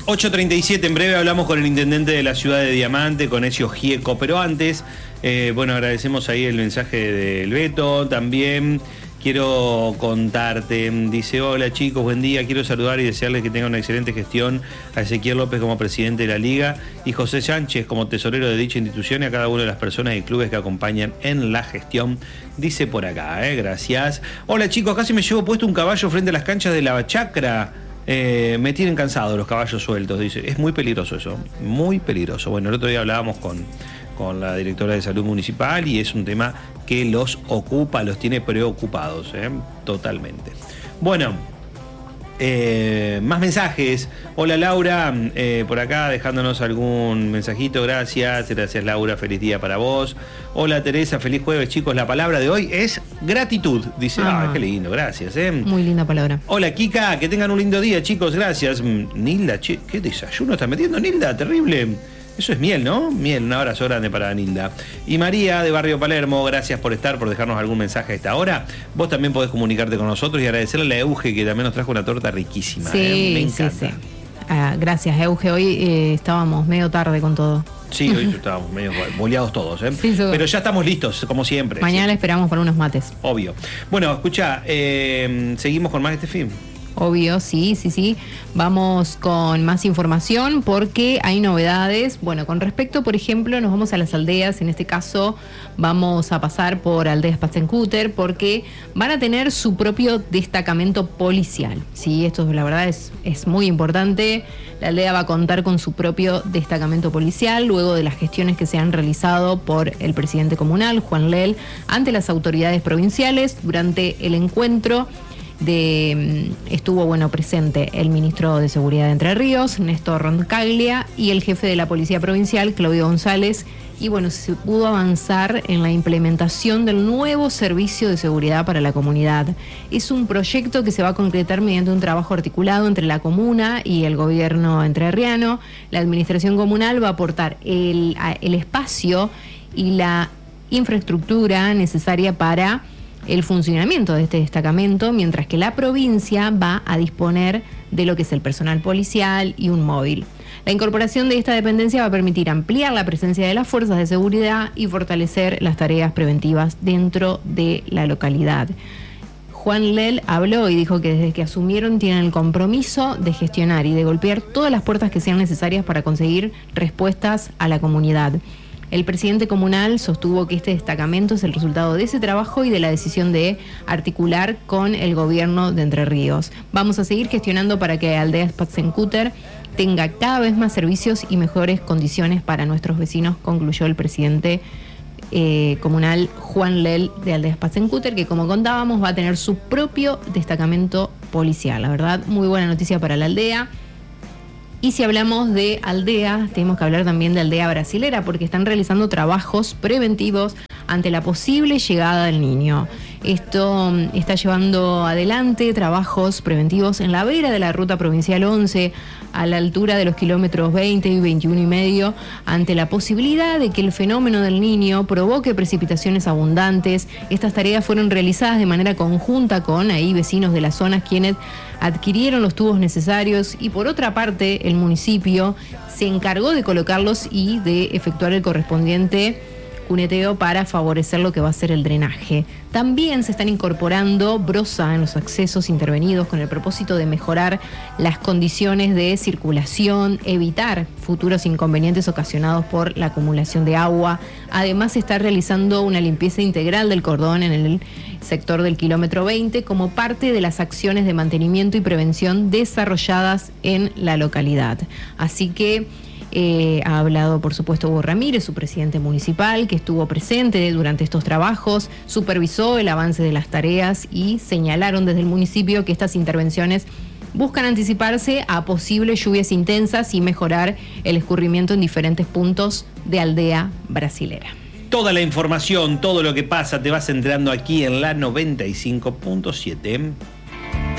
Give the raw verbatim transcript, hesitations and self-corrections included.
ocho treinta y siete, en breve hablamos con el intendente de la ciudad de Diamante, con Ezio Gieco, pero antes, eh, bueno, agradecemos ahí el mensaje del Beto, también quiero contarte, dice, hola chicos, buen día, quiero saludar y desearles que tengan una excelente gestión a Ezequiel López como presidente de la Liga y José Sánchez como tesorero de dicha institución y a cada una de las personas y clubes que acompañan en la gestión, dice por acá, eh, gracias. Hola chicos, casi me llevo puesto un caballo frente a las canchas de la chacra. Eh, me tienen cansado los caballos sueltos, dice. Es muy peligroso eso, muy peligroso. Bueno, el otro día hablábamos con, con la directora de salud municipal y es un tema que los ocupa, los tiene preocupados, ¿eh? Totalmente. Bueno, eh, más mensajes. Hola Laura, eh, por acá dejándonos algún mensajito, gracias, gracias Laura, feliz día para vos. Hola Teresa, feliz jueves chicos, la palabra de hoy es gratitud, dice, ah, ah qué lindo, gracias. ¿eh? Muy linda palabra. Hola Kika, que tengan un lindo día chicos, gracias. Nilda, che, ¿qué desayuno está metiendo Nilda? Terrible. Eso es miel, ¿no? Miel, un abrazo grande para Nilda. Y María, de Barrio Palermo, gracias por estar, por dejarnos algún mensaje a esta hora. Vos también podés comunicarte con nosotros y agradecerle a Euge, que también nos trajo una torta riquísima. Sí, ¿eh? Me encanta. Sí, sí. Ah, gracias, Euge. Hoy eh, estábamos medio tarde con todo. Sí, hoy estábamos medio boleados todos, ¿eh? Sí, pero ya estamos listos, como siempre. Mañana sí. Esperamos para unos mates. Obvio. Bueno, escucha, eh, seguimos con más de este film. Obvio, sí, sí, sí. Vamos con más información porque hay novedades. Bueno, con respecto, por ejemplo, nos vamos a las aldeas. En este caso, vamos a pasar por Aldeas Pastencúter porque van a tener su propio destacamento policial. Sí, esto la verdad es, es muy importante. La aldea va a contar con su propio destacamento policial luego de las gestiones que se han realizado por el presidente comunal, Juan Lel, ante las autoridades provinciales durante el encuentro. De, estuvo bueno presente el ministro de Seguridad de Entre Ríos, Néstor Roncaglia, y el jefe de la Policía Provincial, Claudio González, y bueno, se pudo avanzar en la implementación del nuevo servicio de seguridad para la comunidad. Es un proyecto que se va a concretar mediante un trabajo articulado entre la comuna y el gobierno entrerriano. La administración comunal va a aportar el, el espacio y la infraestructura necesaria para el funcionamiento de este destacamento, mientras que la provincia va a disponer de lo que es el personal policial y un móvil. La incorporación de esta dependencia va a permitir ampliar la presencia de las fuerzas de seguridad y fortalecer las tareas preventivas dentro de la localidad. Juan Lel habló y dijo que desde que asumieron tienen el compromiso de gestionar y de golpear todas las puertas que sean necesarias para conseguir respuestas a la comunidad. El presidente comunal sostuvo que este destacamento es el resultado de ese trabajo y de la decisión de articular con el gobierno de Entre Ríos. Vamos a seguir gestionando para que Aldeas Pastencúter tenga cada vez más servicios y mejores condiciones para nuestros vecinos, concluyó el presidente eh, comunal Juan Lel de Aldeas Pastencúter, que como contábamos va a tener su propio destacamento policial. La verdad, muy buena noticia para la aldea. Y si hablamos de aldea, tenemos que hablar también de Aldea Brasilera, porque están realizando trabajos preventivos ante la posible llegada del niño. Esto está llevando adelante trabajos preventivos en la vera de la ruta provincial once, a la altura de los kilómetros veinte y veintiuno y medio, ante la posibilidad de que el fenómeno del niño provoque precipitaciones abundantes. Estas tareas fueron realizadas de manera conjunta con ahí vecinos de las zonas quienes adquirieron los tubos necesarios y por otra parte el municipio se encargó de colocarlos y de efectuar el correspondiente cuneteo para favorecer lo que va a ser el drenaje. También se están incorporando brosa en los accesos intervenidos con el propósito de mejorar las condiciones de circulación, evitar futuros inconvenientes ocasionados por la acumulación de agua. Además, se está realizando una limpieza integral del cordón en el sector del kilómetro veinte como parte de las acciones de mantenimiento y prevención desarrolladas en la localidad. Así que Eh, ha hablado, por supuesto, Hugo Ramírez, su presidente municipal, que estuvo presente durante estos trabajos, supervisó el avance de las tareas y señalaron desde el municipio que estas intervenciones buscan anticiparse a posibles lluvias intensas y mejorar el escurrimiento en diferentes puntos de Aldea Brasilera. Toda la información, todo lo que pasa, te vas enterando aquí en la noventa y cinco punto siete.